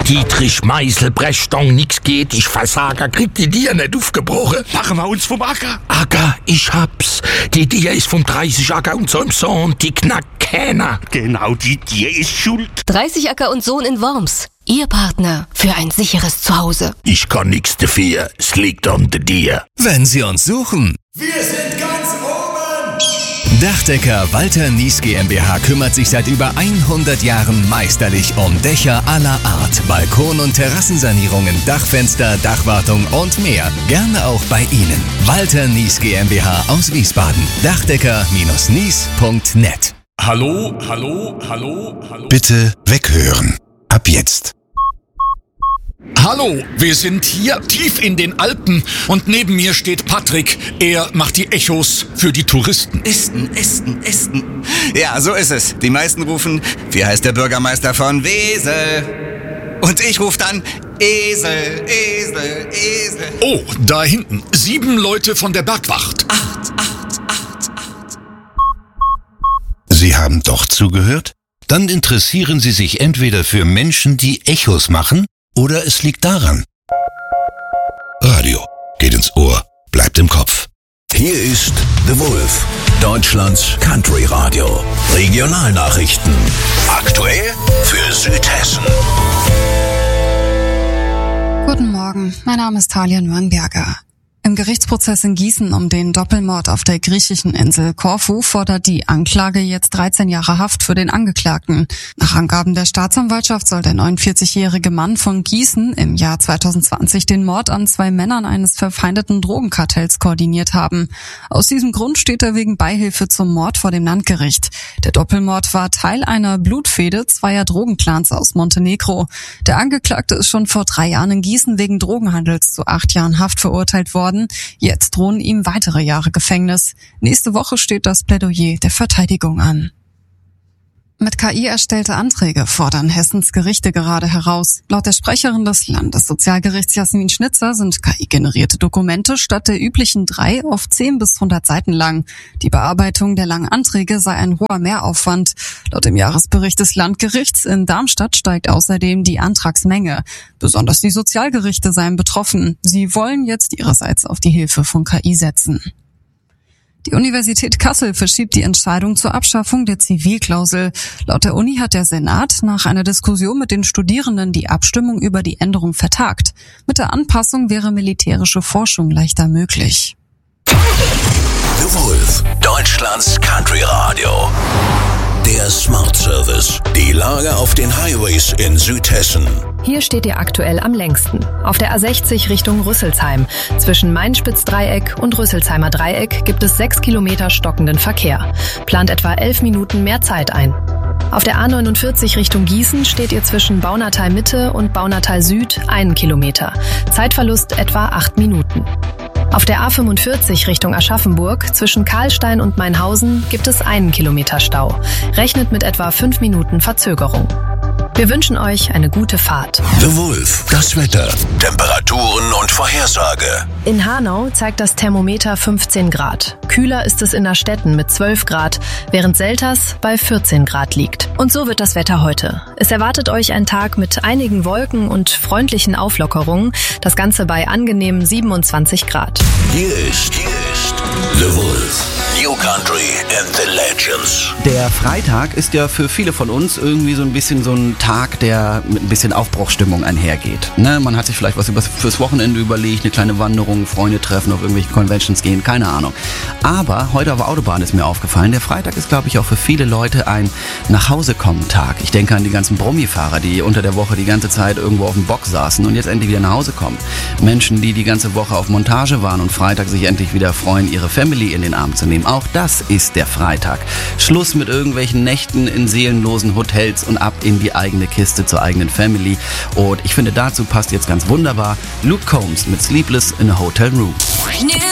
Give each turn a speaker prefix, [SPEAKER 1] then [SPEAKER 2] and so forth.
[SPEAKER 1] Dietrich Meißel, Brechstange, nix geht, ich Versager, krieg die Dier nicht aufgebrochen.
[SPEAKER 2] Machen wir uns vom Acker.
[SPEAKER 1] Acker, ich hab's. Die Dier ist vom 30 Acker und so im Sohn, die knackt keiner.
[SPEAKER 2] Genau, die Dier ist schuld.
[SPEAKER 3] 30 Acker und Sohn in Worms. Ihr Partner für ein sicheres Zuhause.
[SPEAKER 1] Ich kann nix dafür, es liegt an der Dier.
[SPEAKER 4] Wenn Sie uns suchen.
[SPEAKER 5] Wir sind ganz oben!
[SPEAKER 4] Dachdecker Walter Nies GmbH kümmert sich seit über 100 Jahren meisterlich um Dächer aller Art, Balkon- und Terrassensanierungen, Dachfenster, Dachwartung und mehr. Gerne auch bei Ihnen. Walter Nies GmbH aus Wiesbaden. Dachdecker-nies.net.
[SPEAKER 6] Hallo?
[SPEAKER 7] Bitte weghören. Ab jetzt.
[SPEAKER 6] Hallo, wir sind hier tief in den Alpen und neben mir steht Patrick. Er macht die Echos für die Touristen.
[SPEAKER 8] Esten. Ja, so ist es. Die meisten rufen, wie heißt der Bürgermeister von Wesel? Und ich rufe dann, Esel.
[SPEAKER 6] Oh, da hinten, 7 Leute von der Bergwacht.
[SPEAKER 8] 8.
[SPEAKER 7] Sie haben doch zugehört? Dann interessieren Sie sich entweder für Menschen, die Echos machen, oder es liegt daran. Radio geht ins Ohr, bleibt im Kopf.
[SPEAKER 9] Hier ist The Wolf, Deutschlands Country Radio. Regionalnachrichten. Aktuell für Südhessen.
[SPEAKER 10] Guten Morgen, mein Name ist Talia Nürnberger. Im Gerichtsprozess in Gießen um den Doppelmord auf der griechischen Insel Korfu fordert die Anklage jetzt 13 Jahre Haft für den Angeklagten. Nach Angaben der Staatsanwaltschaft soll der 49-jährige Mann von Gießen im Jahr 2020 den Mord an 2 Männern eines verfeindeten Drogenkartells koordiniert haben. Aus diesem Grund steht er wegen Beihilfe zum Mord vor dem Landgericht. Der Doppelmord war Teil einer Blutfehde zweier Drogenclans aus Montenegro. Der Angeklagte ist schon vor 3 Jahren in Gießen wegen Drogenhandels zu 8 Jahren Haft verurteilt worden. Jetzt drohen ihm weitere Jahre Gefängnis. Nächste Woche steht das Plädoyer der Verteidigung an. Mit KI erstellte Anträge fordern Hessens Gerichte gerade heraus. Laut der Sprecherin des Landessozialgerichts Jasmin Schnitzer sind KI-generierte Dokumente statt der üblichen 3 oft 10 bis 100 Seiten lang. Die Bearbeitung der langen Anträge sei ein hoher Mehraufwand. Laut dem Jahresbericht des Landgerichts in Darmstadt steigt außerdem die Antragsmenge. Besonders die Sozialgerichte seien betroffen. Sie wollen jetzt ihrerseits auf die Hilfe von KI setzen. Die Universität Kassel verschiebt die Entscheidung zur Abschaffung der Zivilklausel. Laut der Uni hat der Senat nach einer Diskussion mit den Studierenden die Abstimmung über die Änderung vertagt. Mit der Anpassung wäre militärische Forschung leichter möglich.
[SPEAKER 9] The Wolf, Deutschlands Country Radio. Der Smart Service. Die Lage auf den Highways in Südhessen.
[SPEAKER 11] Hier steht ihr aktuell am längsten. Auf der A60 Richtung Rüsselsheim. Zwischen Mainspitz-Dreieck und Rüsselsheimer Dreieck gibt es 6 Kilometer stockenden Verkehr. Plant etwa 11 Minuten mehr Zeit ein. Auf der A49 Richtung Gießen steht ihr zwischen Baunatal Mitte und Baunatal Süd 1 Kilometer. Zeitverlust etwa 8 Minuten. Auf der A45 Richtung Aschaffenburg zwischen Karlstein und Mainhausen gibt es 1 Kilometer Stau. Rechnet mit etwa 5 Minuten Verzögerung. Wir wünschen euch eine gute Fahrt.
[SPEAKER 9] The Wolf, das Wetter, Temperaturen und Vorhersage.
[SPEAKER 11] In Hanau zeigt das Thermometer 15 Grad. Kühler ist es in Erstetten mit 12 Grad, während Selters bei 14 Grad liegt. Und so wird das Wetter heute. Es erwartet euch ein Tag mit einigen Wolken und freundlichen Auflockerungen. Das Ganze bei angenehmen 27 Grad.
[SPEAKER 9] Hier ist The Wolf. New Country and the Legends.
[SPEAKER 12] Der Freitag ist ja für viele von uns irgendwie so ein bisschen so ein Tag, der mit ein bisschen Aufbruchsstimmung einhergeht. Ne? Man hat sich vielleicht was fürs Wochenende überlegt, eine kleine Wanderung, Freunde treffen, auf irgendwelche Conventions gehen, keine Ahnung. Aber heute auf der Autobahn ist mir aufgefallen, der Freitag ist, glaube ich, auch für viele Leute ein Nachhausekommen-Tag. Ich denke an die ganzen Brummi-Fahrer, die unter der Woche die ganze Zeit irgendwo auf dem Bock saßen und jetzt endlich wieder nach Hause kommen. Menschen, die die ganze Woche auf Montage waren und Freitag sich endlich wieder freuen, ihre Family in den Arm zu nehmen. Auch das ist der Freitag. Schluss mit irgendwelchen Nächten in seelenlosen Hotels und ab in die eigene Kiste zur eigenen Family. Und ich finde, dazu passt jetzt ganz wunderbar Luke Combs mit Sleepless in a Hotel Room.